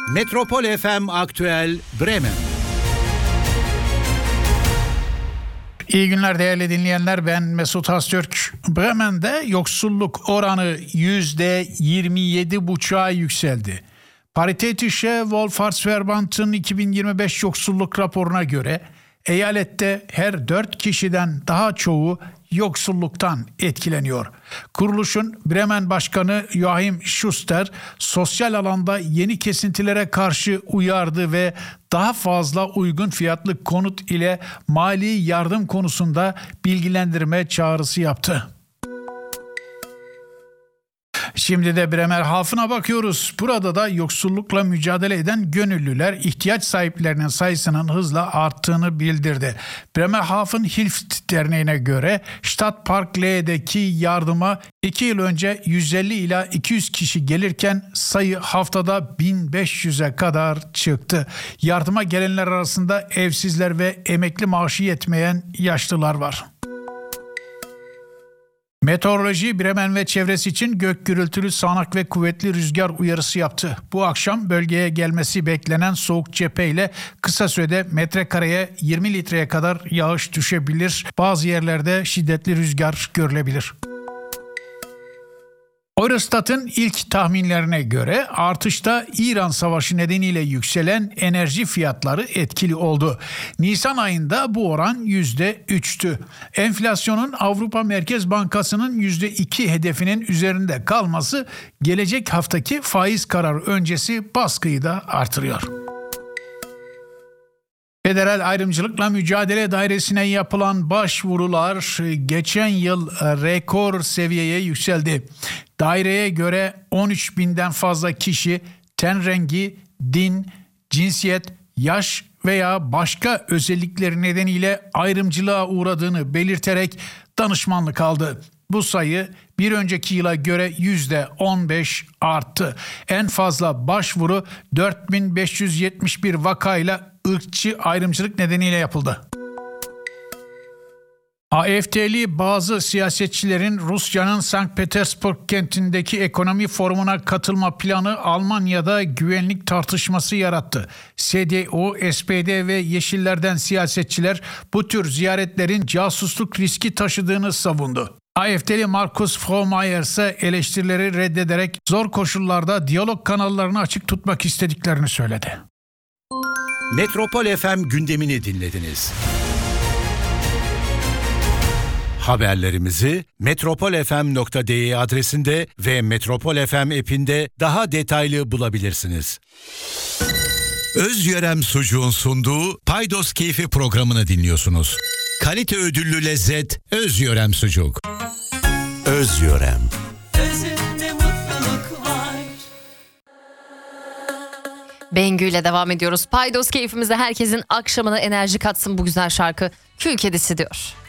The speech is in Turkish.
Metropol FM Aktüel Bremen. İyi günler değerli dinleyenler, ben Mesut Haztürk. Bremen'de yoksulluk oranı %27,5'a yükseldi. Paritätische Wohlfahrtsverband'ın 2025 yoksulluk raporuna göre eyalette her 4 kişiden daha çoğu yoksulluktan etkileniyor. Kuruluşun Bremen Başkanı Joachim Schuster sosyal alanda yeni kesintilere karşı uyardı ve daha fazla uygun fiyatlı konut ile mali yardım konusunda bilgilendirme çağrısı yaptı. Şimdi de Bremerhaven'a bakıyoruz. Burada da yoksullukla mücadele eden gönüllüler ihtiyaç sahiplerinin sayısının hızla arttığını bildirdi. Bremerhaven Hilft Derneği'ne göre Stadtpark L'deki yardıma 2 yıl önce 150 ila 200 kişi gelirken sayı haftada 1500'e kadar çıktı. Yardıma gelenler arasında evsizler ve emekli maaşı yetmeyen yaşlılar var. Meteoroloji Bremen ve çevresi için gök gürültülü, sağanak ve kuvvetli rüzgar uyarısı yaptı. Bu akşam bölgeye gelmesi beklenen soğuk cepheyle kısa sürede metrekareye 20 litreye kadar yağış düşebilir. Bazı yerlerde şiddetli rüzgar görülebilir. Eurostat'ın ilk tahminlerine göre artışta İran Savaşı nedeniyle yükselen enerji fiyatları etkili oldu. Nisan ayında bu oran %3'tü. Enflasyonun Avrupa Merkez Bankası'nın %2 hedefinin üzerinde kalması gelecek haftaki faiz kararı öncesi baskıyı da artırıyor. Federal Ayrımcılıkla Mücadele Dairesi'ne yapılan başvurular geçen yıl rekor seviyeye yükseldi. Daireye göre 13 binden fazla kişi ten rengi, din, cinsiyet, yaş veya başka özellikleri nedeniyle ayrımcılığa uğradığını belirterek danışmanlık aldı. Bu sayı bir önceki yıla göre %15 arttı. En fazla başvuru 4571 vakayla ırkçı ayrımcılık nedeniyle yapıldı. AfD'li bazı siyasetçilerin Rusya'nın Sankt Petersburg kentindeki ekonomi forumuna katılma planı Almanya'da güvenlik tartışması yarattı. CDU, SPD ve Yeşillerden siyasetçiler bu tür ziyaretlerin casusluk riski taşıdığını savundu. AfD'li Markus Frohmayer ise eleştirileri reddederek zor koşullarda diyalog kanallarını açık tutmak istediklerini söyledi. Metropol FM gündemini dinlediniz. Haberlerimizi metropolfm.de adresinde ve Metropol FM app'inde daha detaylı bulabilirsiniz. Özyörem Sucuğun sunduğu Paydos Keyfi programını dinliyorsunuz. Kalite ödüllü lezzet Özyörem Sucuk. Özyörem. Özünde mutluluk var. Bengü ile devam ediyoruz. Paydos keyfimize herkesin akşamına enerji katsın bu güzel şarkı. Kül Kedisi diyor.